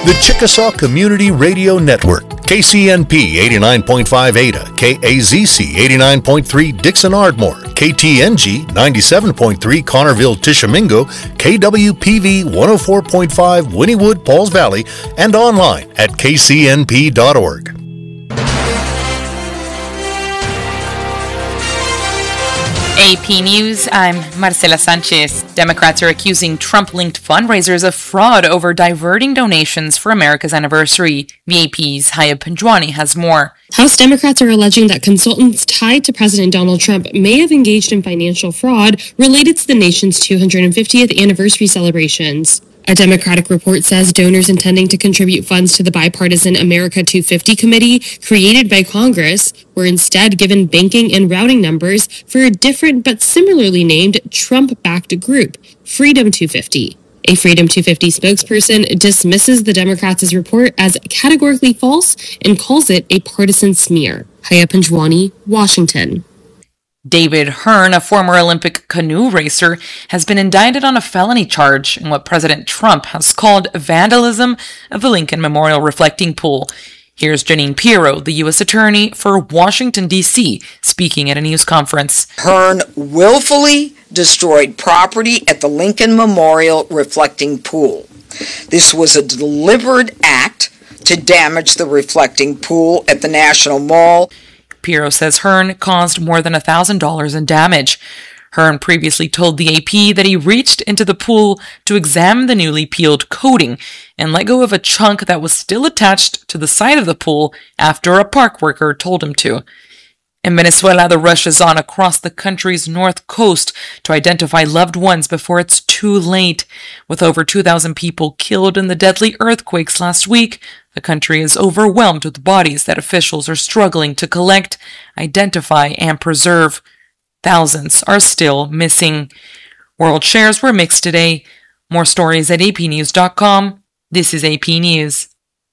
The Chickasaw Community Radio Network, KCNP 89.5 Ada, KAZC 89.3 Dixon Ardmore, KTNG 97.3 Connerville Tishomingo, KWPV 104.5 Wynnewood Pauls Valley, and online at kcnp.org. AP News, I'm Marcela Sanchez. Democrats are accusing Trump-linked fundraisers of fraud over diverting donations for America's anniversary. VAP's Haya Panjwani has more. House Democrats are alleging that consultants tied to President Donald Trump may have engaged in financial fraud related to the nation's 250th anniversary celebrations. A Democratic report says donors intending to contribute funds to the bipartisan America 250 committee created by Congress were instead given banking and routing numbers for a different but similarly named Trump-backed group, Freedom 250. A Freedom 250 spokesperson dismisses the Democrats' report as categorically false and calls it a partisan smear. Haya Panjwani, Washington. David Hearn, a former Olympic canoe racer, has been indicted on a felony charge in what President Trump has called vandalism of the Lincoln Memorial reflecting pool. Here's Jeanine Pirro, the U.S. Attorney for Washington, D.C., speaking at a news conference. Hearn willfully destroyed property at the Lincoln Memorial reflecting pool. This was a deliberate act to damage the reflecting pool at the National Mall. Pirro says Hearn caused more than $1,000 in damage. Hearn previously told the AP that he reached into the pool to examine the newly peeled coating and let go of a chunk that was still attached to the side of the pool after a park worker told him to. In Venezuela, the rush is on across the country's north coast to identify loved ones before it's too late. With over 2,000 people killed in the deadly earthquakes last week, the country is overwhelmed with bodies that officials are struggling to collect, identify, and preserve. Thousands are still missing. World shares were mixed today. More stories at apnews.com. This is AP News.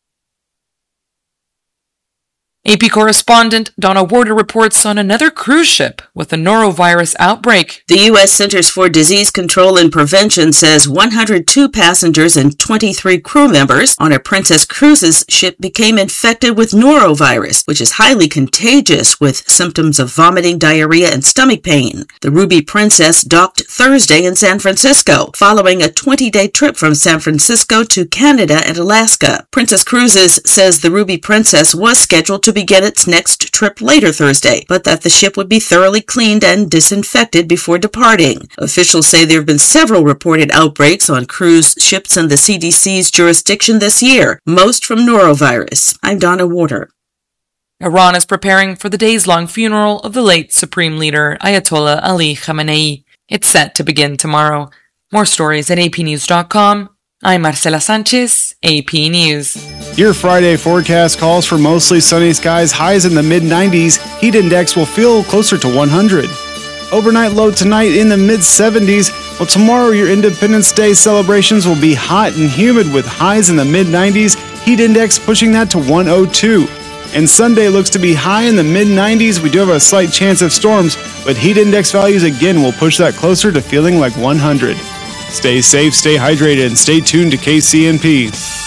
AP correspondent Donna Warder reports on another cruise ship with a norovirus outbreak. The U.S. Centers for Disease Control and Prevention says 102 passengers and 23 crew members on a Princess Cruises ship became infected with norovirus, which is highly contagious with symptoms of vomiting, diarrhea, and stomach pain. The Ruby Princess docked Thursday in San Francisco, following a 20-day trip from San Francisco to Canada and Alaska. Princess Cruises says the Ruby Princess was scheduled to begin its next trip later Thursday, but that the ship would be thoroughly cleaned and disinfected before departing. Officials say there have been several reported outbreaks on cruise ships in the CDC's jurisdiction this year, most from norovirus. I'm Donna Warder. Iran is preparing for the days-long funeral of the late Supreme Leader Ayatollah Ali Khamenei. It's set to begin tomorrow. More stories at apnews.com. I'm Marcela Sanchez, AP News. Your Friday forecast calls for mostly sunny skies, highs in the mid-90s. Heat index will feel closer to 100. Overnight low tonight in the mid-70s. Well, tomorrow your Independence Day celebrations will be hot and humid with highs in the mid-90s. Heat index pushing that to 102. And Sunday looks to be high in the mid-90s. We do have a slight chance of storms, but heat index values again will push that closer to feeling like 100. Stay safe, stay hydrated, and stay tuned to KCNP.